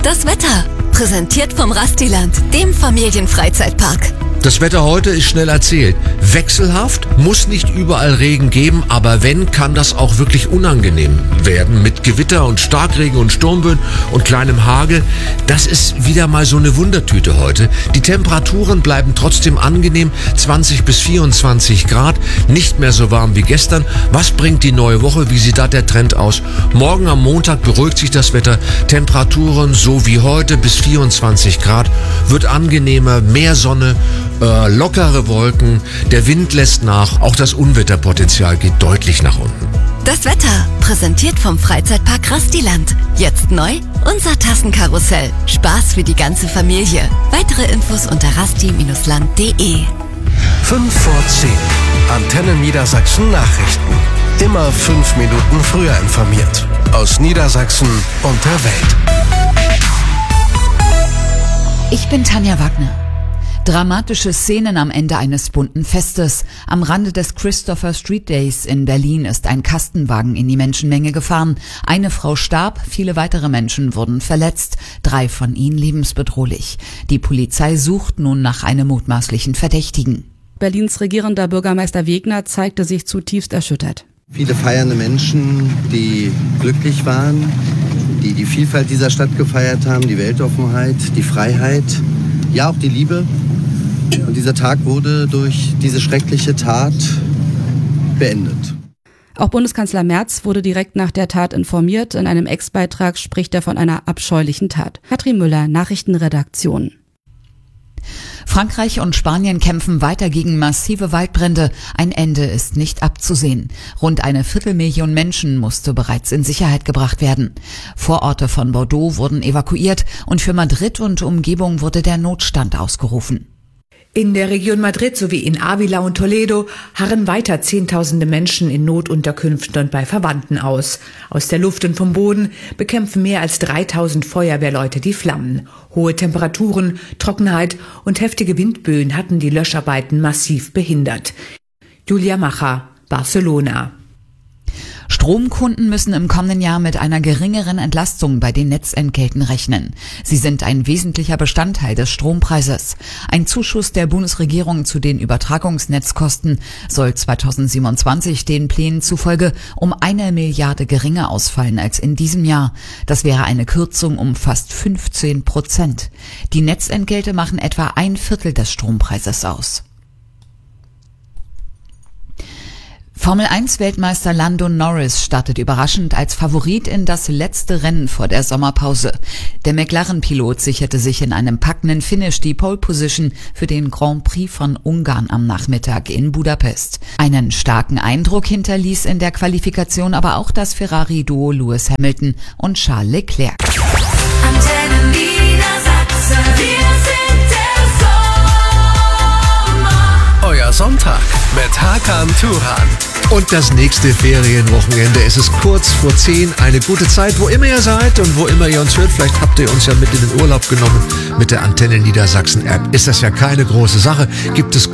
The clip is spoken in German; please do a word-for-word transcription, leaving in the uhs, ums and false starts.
Das Wetter, präsentiert vom Rastiland, dem Familienfreizeitpark. Das Wetter heute ist schnell erzählt. Wechselhaft, muss nicht überall Regen geben, aber wenn, kann das auch wirklich unangenehm werden. Mit Gewitter und Starkregen und Sturmböen und kleinem Hagel. Das ist wieder mal so eine Wundertüte heute. Die Temperaturen bleiben trotzdem angenehm, zwanzig bis vierundzwanzig Grad. Nicht mehr so warm wie gestern. Was bringt die neue Woche? Wie sieht da der Trend aus? Morgen am Montag beruhigt sich das Wetter. Temperaturen so wie heute bis vierundzwanzig Grad. Wird angenehmer, mehr Sonne. Äh, lockere Wolken, der Wind lässt nach, auch das Unwetterpotenzial geht deutlich nach unten. Das Wetter, präsentiert vom Freizeitpark Rastiland. Jetzt neu, unser Tassenkarussell. Spaß für die ganze Familie. Weitere Infos unter rasti Bindestrich land punkt de. fünf vor zehn. Antenne Niedersachsen Nachrichten. Immer fünf Minuten früher informiert. Aus Niedersachsen und der Welt. Ich bin Tanja Wagner. Dramatische Szenen am Ende eines bunten Festes. Am Rande des Christopher Street Days in Berlin ist ein Kastenwagen in die Menschenmenge gefahren. Eine Frau starb, viele weitere Menschen wurden verletzt, drei von ihnen lebensbedrohlich. Die Polizei sucht nun nach einem mutmaßlichen Verdächtigen. Berlins regierender Bürgermeister Wegner zeigte sich zutiefst erschüttert. Viele feiernde Menschen, die glücklich waren, die die Vielfalt dieser Stadt gefeiert haben, die Weltoffenheit, die Freiheit, ja auch die Liebe. Und dieser Tag wurde durch diese schreckliche Tat beendet. Auch Bundeskanzler Merz wurde direkt nach der Tat informiert. In einem Ex-Beitrag spricht er von einer abscheulichen Tat. Katrin Müller, Nachrichtenredaktion. Frankreich und Spanien kämpfen weiter gegen massive Waldbrände. Ein Ende ist nicht abzusehen. Rund eine Viertelmillion Menschen musste bereits in Sicherheit gebracht werden. Vororte von Bordeaux wurden evakuiert und für Madrid und Umgebung wurde der Notstand ausgerufen. In der Region Madrid sowie in Ávila und Toledo harren weiter Zehntausende Menschen in Notunterkünften und bei Verwandten aus. Aus der Luft und vom Boden bekämpfen mehr als dreitausend Feuerwehrleute die Flammen. Hohe Temperaturen, Trockenheit und heftige Windböen hatten die Löscharbeiten massiv behindert. Julia Macher, Barcelona. Stromkunden müssen im kommenden Jahr mit einer geringeren Entlastung bei den Netzentgelten rechnen. Sie sind ein wesentlicher Bestandteil des Strompreises. Ein Zuschuss der Bundesregierung zu den Übertragungsnetzkosten soll zweitausendsiebenundzwanzig den Plänen zufolge um eine Milliarde geringer ausfallen als in diesem Jahr. Das wäre eine Kürzung um fast fünfzehn Prozent. Die Netzentgelte machen etwa ein Viertel des Strompreises aus. Formel eins Weltmeister Lando Norris startet überraschend als Favorit in das letzte Rennen vor der Sommerpause. Der McLaren-Pilot sicherte sich in einem packenden Finish die Pole Position für den Grand Prix von Ungarn am Nachmittag in Budapest. Einen starken Eindruck hinterließ in der Qualifikation aber auch das Ferrari-Duo Lewis Hamilton und Charles Leclerc. Antenne Niedersachsen, wir sind der Sommer. Euer Sonntag mit Hakan Turan. Und das nächste Ferienwochenende. Es ist kurz vor zehn. Eine gute Zeit, wo immer ihr seid und wo immer ihr uns hört. Vielleicht habt ihr uns ja mit in den Urlaub genommen mit der Antenne Niedersachsen App. Ist das ja keine große Sache. Gibt es